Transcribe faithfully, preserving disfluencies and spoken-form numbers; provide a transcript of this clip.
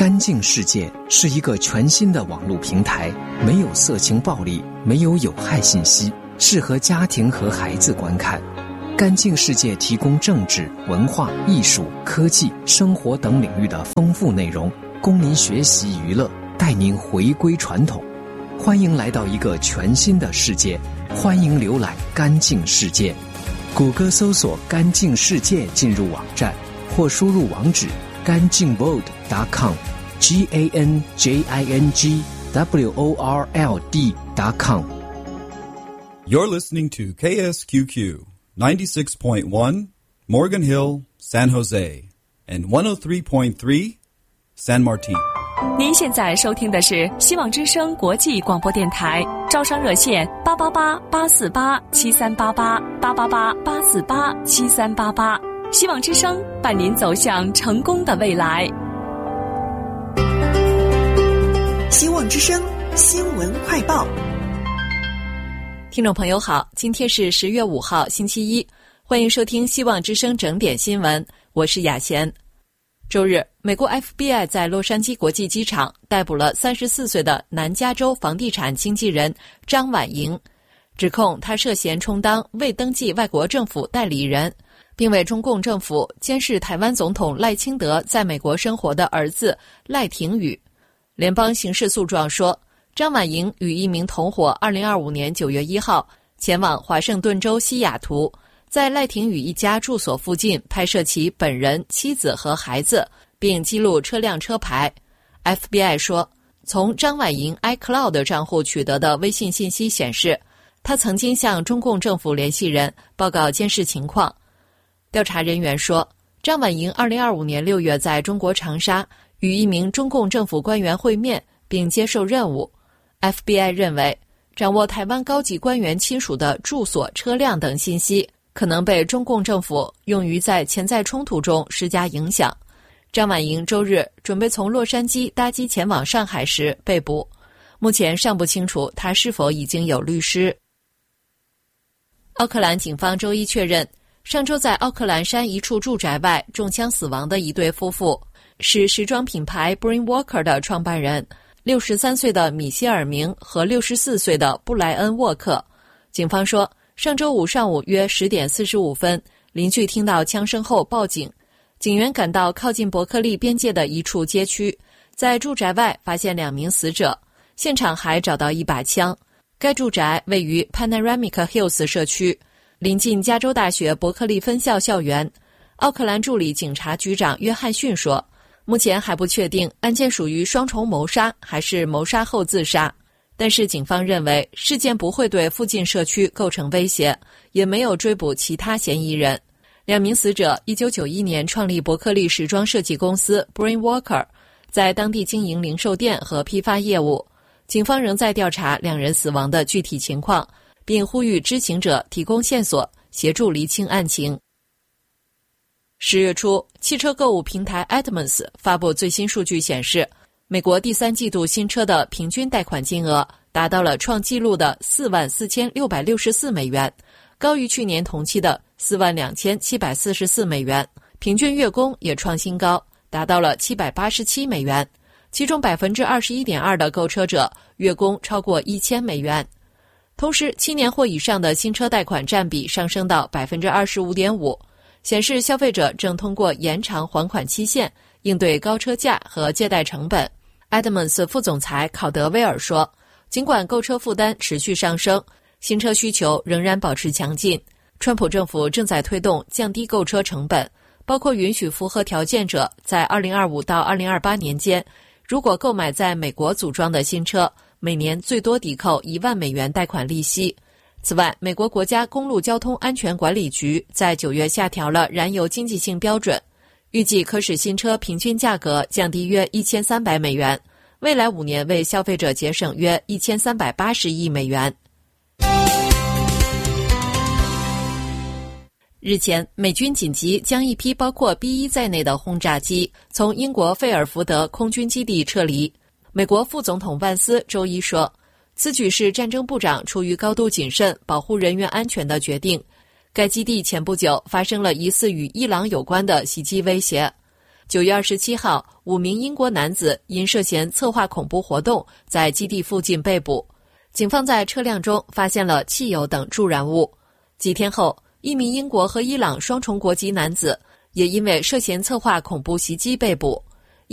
干净世界是一个全新的网络平台，没有色情暴力，没有有害信息，适合家庭和孩子观看。干净世界提供政治、文化、艺术、科技、生活等领域的丰富内容，供您学习娱乐，带您回归传统。欢迎来到一个全新的世界，欢迎浏览干净世界。谷歌搜索干净世界进入网站，或输入网址干净 world dot com G A N J I N G W O R L D dot com. You're listening to K S Q Q ninety-six point one Morgan Hill, San Jose, and one oh three point three San Martin. 您现在收听的是希望之声国际广播电台，招商热线八八八八四八七三八八八八八八四八七三八八。希望之声伴您走向成功的未来。 希望之声新闻快报。 听众朋友好，今天是十月五号星期一，欢迎收听希望之声整点新闻，我是雅贤。周日，美国 F B I 在洛杉矶国际机场逮捕了三十四岁的南加州房地产经纪人张婉莹，指控他涉嫌充当未登记外国政府代理人，并为中共政府监视台湾总统赖清德在美国生活的儿子赖廷宇。联邦刑事诉状说，张婉莹与一名同伙二零二五年九月一号前往华盛顿州西雅图，在赖廷宇一家住所附近拍摄其本人、妻子和孩子，并记录车辆车牌。 F B I 说，从张婉莹 iCloud 账户取得的微信信息显示，他曾经向中共政府联系人报告监视情况。调查人员说，张婉莹二零二五年六月在中国长沙与一名中共政府官员会面并接受任务。 F B I 认为，掌握台湾高级官员亲属的住所、车辆等信息可能被中共政府用于在潜在冲突中施加影响。张婉莹周日准备从洛杉矶搭机前往上海时被捕，目前尚不清楚她是否已经有律师。奥克兰警方周一确认，上周在奥克兰山一处住宅外中枪死亡的一对夫妇是时装品牌 Brain Walker 的创办人，六十三岁的米歇尔明和六十四岁的布莱恩沃克。警方说，上周五上午约十点四十五分，邻居听到枪声后报警，警员赶到靠近伯克利边界的一处街区，在住宅外发现两名死者，现场还找到一把枪。该住宅位于 Panoramic Hills 社区，临近加州大学伯克利分校校园。奥克兰助理警察局长约翰逊说，目前还不确定案件属于双重谋杀还是谋杀后自杀，但是警方认为事件不会对附近社区构成威胁，也没有追捕其他嫌疑人。两名死者一九九一年创立伯克利时装设计公司 Brain Walker， 在当地经营零售店和批发业务。警方仍在调查两人死亡的具体情况，并呼吁知情者提供线索，协助厘清案情。十月初，汽车购物平台 Edmunds 发布最新数据显示，美国第三季度新车的平均贷款金额达到了创纪录的四万四千六百六十四美元，高于去年同期的四万两千七百四十四美元，平均月供也创新高，达到了七百八十七美元，其中 百分之二十一点二 的购车者月供超过一千美元。同时，七年或以上的新车贷款占比上升到 百分之二十五点五， 显示消费者正通过延长还款期限应对高车价和借贷成本。Edmunds 副总裁考德威尔说，尽管购车负担持续上升，新车需求仍然保持强劲。川普政府正在推动降低购车成本，包括允许符合条件者在二零二五到二零二八年间，如果购买在美国组装的新车，每年最多抵扣一万美元贷款利息。此外，美国国家公路交通安全管理局在九月下调了燃油经济性标准，预计可使新车平均价格降低约一千三百美元，未来五年为消费者节省约一千三百八十亿美元。日前，美军紧急将一批包括 B 一 在内的轰炸机从英国费尔福德空军基地撤离。美国副总统万斯周一说，此举是战争部长出于高度谨慎保护人员安全的决定。该基地前不久发生了疑似与伊朗有关的袭击威胁。 九月二十七号，五名英国男子因涉嫌策划恐怖活动，在基地附近被捕。警方在车辆中发现了汽油等助燃物。几天后，一名英国和伊朗双重国籍男子也因为涉嫌策划恐怖袭击被捕。